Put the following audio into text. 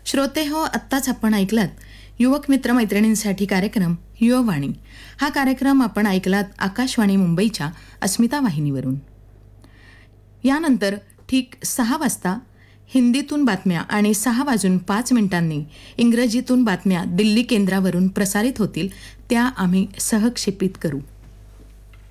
श्रोते हो, आत्ताच आपण ऐकलात युवक मित्रमैत्रिणींसाठी कार्यक्रम युववाणी. हा कार्यक्रम आपण ऐकलात आकाशवाणी मुंबईच्या अस्मिता वाहिनीवरून. यानंतर ठीक 6 वाजता हिंदीतून बातम्या आणि 6:05 इंग्रजीतून बातम्या दिल्ली केंद्रावरून प्रसारित होतील, त्या आम्ही सहक्षेपित करू.